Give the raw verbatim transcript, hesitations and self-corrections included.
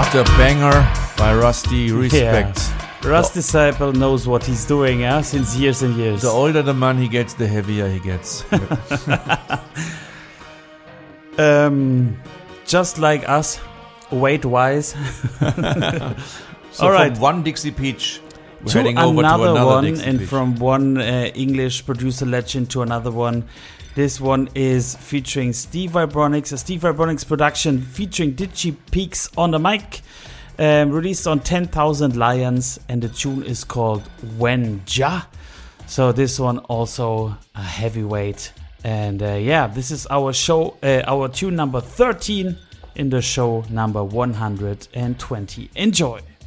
just a banger by Rusty. Respect. Yeah. Rust Disciple knows what he's doing, yeah, since years and years. The older the man he gets, the heavier he gets. um, just like us, weight-wise. So all right. from one Dixie Peach, we're to heading another, over to another one, Dixie and Peach. from one uh, English producer legend to another one. This one is featuring Steve Vibronics, a Steve Vibronics production featuring Digi Peaks on the mic, um, released on ten thousand Lions, and the tune is called When Ja. So this one also a heavyweight, and uh, yeah, this is our show, uh, our tune number thirteen in the show number one hundred twenty. Enjoy.